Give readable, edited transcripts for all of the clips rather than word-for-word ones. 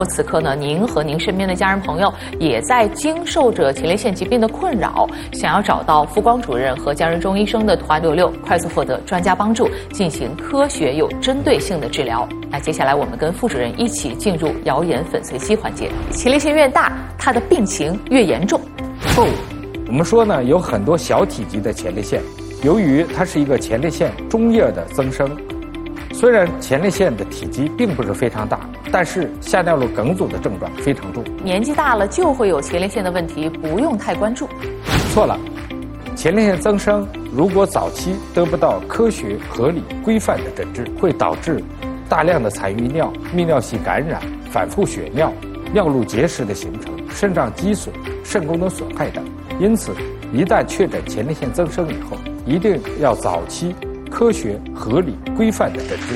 此刻呢，您和您身边的家人朋友也在经受着前列腺疾病的困扰，想要找到傅光主任和家人中医生的团队6，快速获得专家帮助，进行科学有针对性的治疗。那接下来我们跟傅主任一起进入谣言粉碎机环节。前列腺越大，它的病情越严重。 错误。我们说呢，有很多小体积的前列腺，由于它是一个前列腺中叶的增生。虽然前列腺的体积并不是非常大，但是下尿路梗阻的症状非常重。 年纪大了就会有前列腺的问题，不用太关注。 错了，前列腺增生如果早期得不到科学、合理、规范的诊治，会导致大量的残余尿、泌尿系感染、反复血尿、尿路结石的形成、肾脏积损、肾功能损害等。因此，一旦确诊前列腺增生以后，一定要早期科学、合理、规范的诊治。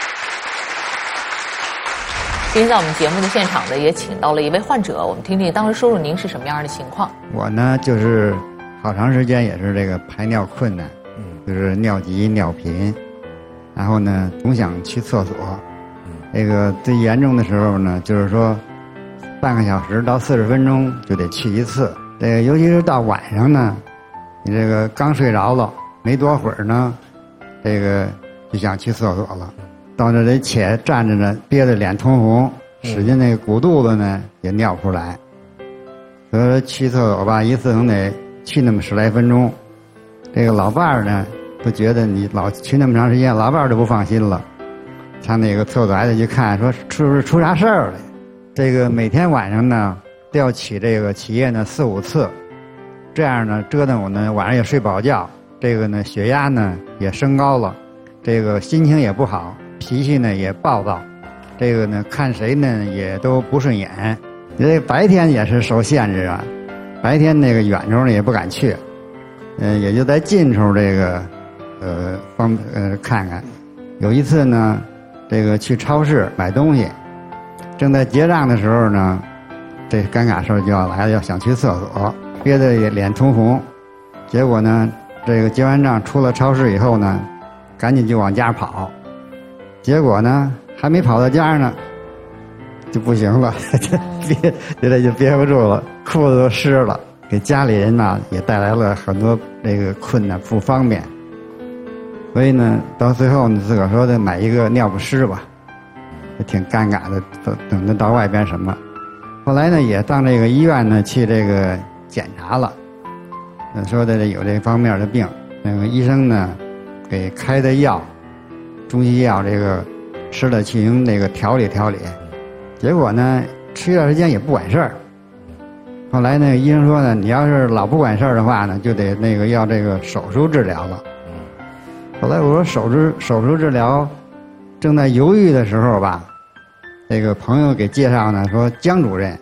今天在我们节目的现场呢，也请到了一位患者，我们听听当时说说您是什么样的情况。 我呢，就是好长时间也是这个排尿困难，就是尿急、尿频，然后呢，总想去厕所。这个最严重的时候呢，就是说半个小时到40分钟就得去一次。这个尤其是到晚上呢，你这个刚睡着了，没多会儿呢，这个就想去厕所了。到那得且站着呢，憋得脸通红，使劲那个鼓肚子呢也尿不出来。所以说去厕所吧，一次能得去那么10来分钟。这个老伴儿呢都觉得你老去那么长时间，老伴儿就不放心了。上那个厕所还得去看，说是不是出啥事儿了？这个每天晚上呢都要起夜呢4、5次，这样呢折腾我呢晚上也睡不好觉，这个呢血压呢也升高了，这个心情也不好。脾气呢也暴躁，这个呢看谁呢也都不顺眼。这白天也是受限制啊，白天那个远处呢也不敢去，也就在近处这个看看。有一次呢，这个去超市买东西，正在结账的时候呢，这尴尬事儿就要来了，要想去厕所，憋得也脸通红。结果呢，这个结完账出了超市以后呢，赶紧就往家跑。结果呢，还没跑到家呢，就不行了，就憋不住了，裤子都湿了，给家里人呢也带来了很多这个困难不方便。所以呢，到最后呢，自个儿说的买一个尿不湿吧，也挺尴尬的，等着到外边什么。后来呢，也到这个医院呢去这个检查了，说的有这方面的病，那个医生呢给开的药。中西药这个吃了去用那个调理，结果呢吃一段时间也不管事儿。后来那个医生说呢，你要是老不管事儿的话呢，就得那个要这个手术治疗了。后来我说手术治疗，正在犹豫的时候吧，这个朋友给介绍呢说江主任。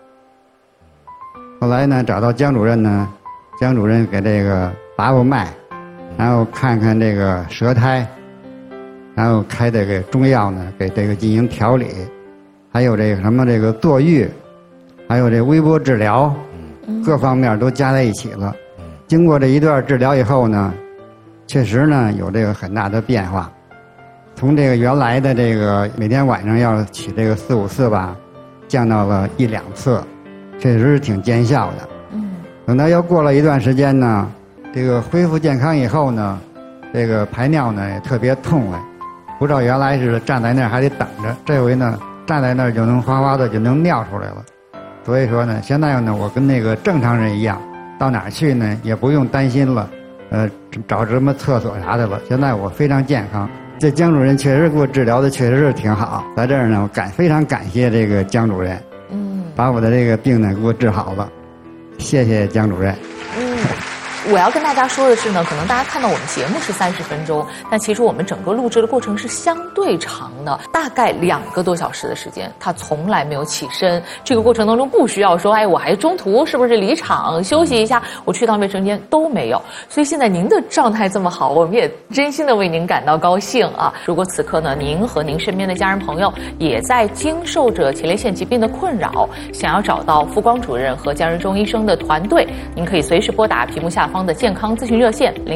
后来呢找到江主任呢，江主任给这个把脉，然后看看这个舌苔。然后开这个中药呢，给这个进行调理，还有这个什么这个坐浴，还有这微波治疗，各方面都加在一起了。经过这一段治疗以后呢，确实呢有这个很大的变化，从这个原来的这个每天晚上要起这个4、5次吧，降到了1、2次，确实是挺见效的。等到要过了一段时间呢，这个恢复健康以后呢，这个排尿呢也特别痛快。不知道原来是站在那儿还得等着，这回呢站在那儿就能哗哗的就能尿出来了。所以说呢，现在呢我跟那个正常人一样，到哪儿去呢也不用担心了，找什么厕所啥的了。现在我非常健康，这江主任确实给我治疗的确实是挺好。在这儿呢，我非常感谢这个江主任，把我的这个病呢给我治好了，谢谢江主任。 我要跟大家说的是呢，可能大家看到我们节目是30分钟，但其实我们整个录制的过程是相对长的，大概2个多小时的时间，他从来没有起身。这个过程当中不需要说，我还中途是不是离场休息一下，我去趟卫生间都没有。所以现在您的状态这么好，我们也真心的为您感到高兴啊！如果此刻呢，您和您身边的家人朋友也在经受着前列腺疾病的困扰，想要找到傅光主任和家人中医生的团队，您可以随时拨打屏幕下方的健康咨询热线